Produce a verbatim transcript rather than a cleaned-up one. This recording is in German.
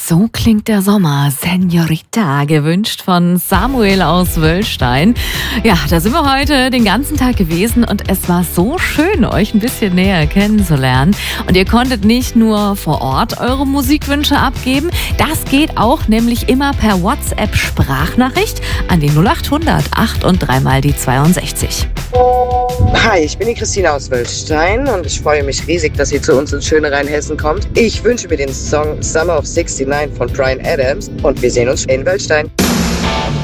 So klingt der Sommer, Senorita, gewünscht von Samuel aus Wöllstein. Ja, da sind wir heute den ganzen Tag gewesen und es war so schön, euch ein bisschen näher kennenzulernen. Und ihr konntet nicht nur vor Ort eure Musikwünsche abgeben, das geht auch nämlich immer per WhatsApp-Sprachnachricht an die null acht hundert acht und dreimal die zweiundsechzig. Hi, ich bin die Christina aus Wöllstein und ich freue mich riesig, dass ihr zu uns in schöne Rheinhessen kommt. Ich wünsche mir den Song Summer of sixty-nine von Bryan Adams und wir sehen uns in Wöllstein.